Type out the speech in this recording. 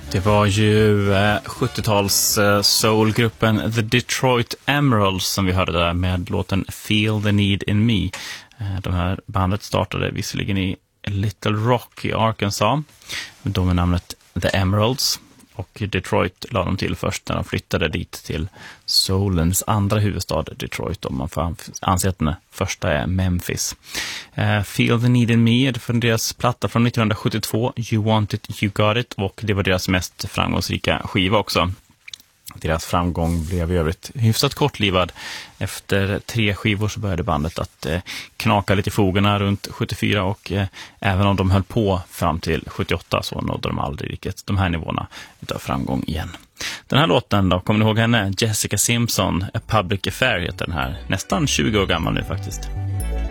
Det var ju 70-tals soulgruppen The Detroit Emeralds som vi hörde där med låten Feel the Need in Me. De här bandet startade visserligen i Little Rock i Arkansas, med de med namnet The Emeralds. Och Detroit la de till först när de flyttade dit till soulens andra huvudstad, Detroit. Om man får anse att den första är Memphis. Feel the Need in Me är från deras platta från 1972, You Want It, You Got It. Och det var deras mest framgångsrika skiva också. Deras framgång blev i övrigt hyfsat kortlivad. Efter 3 skivor så började bandet att knaka lite i fogarna runt 74 och även om de höll på fram till 78 så nådde de aldrig riktigt de här nivåerna utav framgång igen. Den här låten då, kommer ni ihåg henne? Jessica Simpson, A Public Affair heter den här. Nästan 20 år gammal nu faktiskt.